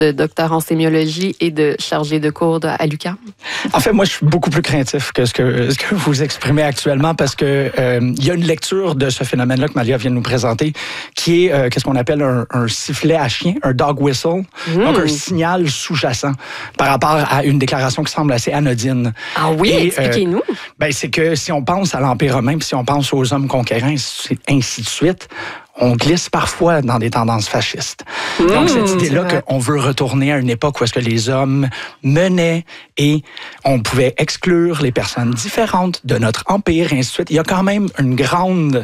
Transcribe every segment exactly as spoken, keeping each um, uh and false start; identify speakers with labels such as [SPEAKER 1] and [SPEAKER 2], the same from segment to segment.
[SPEAKER 1] de docteur en sémiologie et de chargé de cours de, à l'U Q A M?
[SPEAKER 2] En fait, moi, je suis beaucoup plus craintif que ce que, ce que vous exprimez actuellement parce que euh, il y a une lecture de ce phénomène-là que Malia vient de nous présenter qui est, euh, qu'est-ce qu'on appelle un, un sifflet à chien, un dog whistle, mmh. donc un signal sous-jacent par rapport à une déclaration qui semble assez anodine.
[SPEAKER 1] Ah oui, et, expliquez-nous. Euh,
[SPEAKER 2] ben, c'est que si on pense à l'Empire romain, puis si on pense aux hommes conquérants, ainsi de suite, on glisse parfois dans des tendances fascistes. Mmh, Donc, cette idée-là qu'on veut retourner à une époque où est-ce que les hommes menaient et on pouvait exclure les personnes différentes de notre empire, et ainsi de suite. Il y a quand même une grande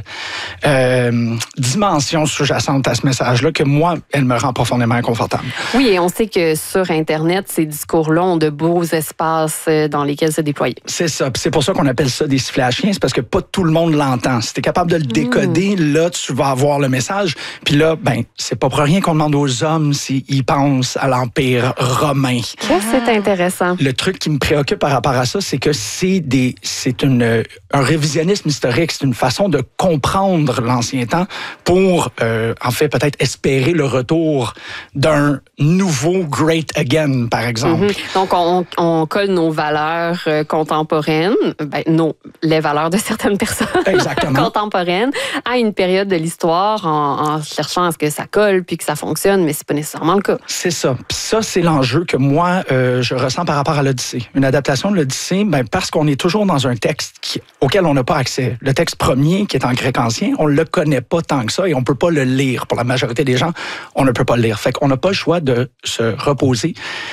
[SPEAKER 2] euh, dimension sous-jacente à ce message-là que, moi, elle me rend profondément inconfortable.
[SPEAKER 1] Oui, et on sait que sur Internet, ces discours-là ont de beaux espaces dans lesquels se déployer.
[SPEAKER 2] C'est ça. Puis c'est pour ça qu'on appelle ça des sifflets à chiens. C'est parce que pas tout le monde l'entend. Si tu es capable de le décoder, mmh. là, tu vas avoir le message. Puis là, ben, c'est pas pour rien qu'on demande aux hommes s'ils pensent à l'Empire romain.
[SPEAKER 1] C'est intéressant.
[SPEAKER 2] Le truc qui me préoccupe par rapport à ça, c'est que c'est des, c'est une, un révisionnisme historique, c'est une façon de comprendre l'ancien temps pour, euh, en fait, peut-être espérer le retour d'un nouveau Great Again, par exemple.
[SPEAKER 1] Mm-hmm. Donc, on, on colle nos valeurs euh, contemporaines, ben, nos, les valeurs de certaines personnes contemporaines à une période de l'histoire en, en cherchant à ce que ça colle puis que ça fonctionne, mais c'est pas nécessairement le cas.
[SPEAKER 2] C'est ça. Puis ça, c'est l'enjeu que moi, euh, je ressens par rapport à l'Odyssée. Une adaptation de l'Odyssée, ben, parce qu'on est toujours dans un texte qui, auquel on n'a pas accès. Le texte premier, qui est en grec ancien, on le connaît pas tant que ça et on peut pas le lire. Pour la majorité des gens, on ne peut pas le lire. Fait qu'on n'a pas le choix de se reposer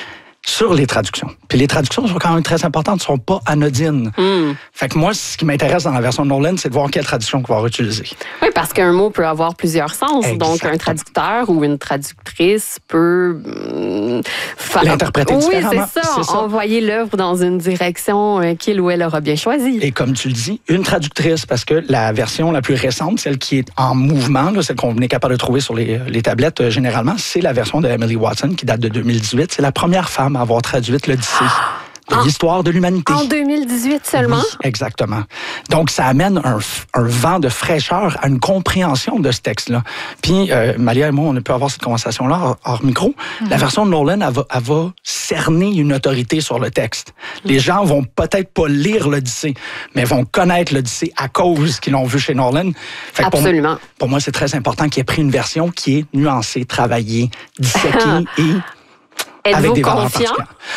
[SPEAKER 2] sur les traductions. Puis les traductions sont quand même très importantes, ne sont pas anodines. Mm. Fait que moi, ce qui m'intéresse dans la version de Nolan, c'est de voir quelle traduction qu'on va utiliser.
[SPEAKER 1] Oui, parce qu'un mot peut avoir plusieurs sens. Exactement. Donc, un traducteur ou une traductrice peut euh,
[SPEAKER 2] faire... l'interpréter
[SPEAKER 1] oui,
[SPEAKER 2] différemment.
[SPEAKER 1] C'est ça, c'est ça. Envoyer l'œuvre dans une direction euh, qu'il ou elle aura bien choisie.
[SPEAKER 2] Et comme tu le dis, une traductrice, parce que la version la plus récente, celle qui est en mouvement, là, celle qu'on est capable de trouver sur les, les tablettes euh, généralement, c'est la version de Emily Watson qui date de deux mille dix-huit. C'est la première femme à avoir traduit l'Odyssée de l'histoire de l'humanité.
[SPEAKER 1] En deux mille dix-huit seulement?
[SPEAKER 2] Oui, exactement. Donc, ça amène un, un vent de fraîcheur à une compréhension de ce texte-là. Puis, euh, Malia et moi, on peut avoir cette conversation-là hors, hors micro. Mm-hmm. La version de Nolan, elle va, elle va cerner une autorité sur le texte. Mm-hmm. Les gens vont peut-être pas lire l'Odyssée, mais vont connaître l'Odyssée à cause qu'ils l'ont vu chez Nolan.
[SPEAKER 1] Fait que Absolument.
[SPEAKER 2] Pour, pour moi, c'est très important qu'il ait pris une version qui est nuancée, travaillée, disséquée et
[SPEAKER 1] Êtes-vous
[SPEAKER 2] avec des
[SPEAKER 1] confiant?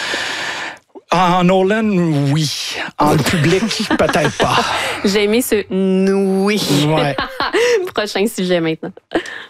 [SPEAKER 2] En Nolan, oui. En public, peut-être pas.
[SPEAKER 1] J'ai aimé ce « oui ».
[SPEAKER 2] Ouais.
[SPEAKER 1] Prochain sujet maintenant.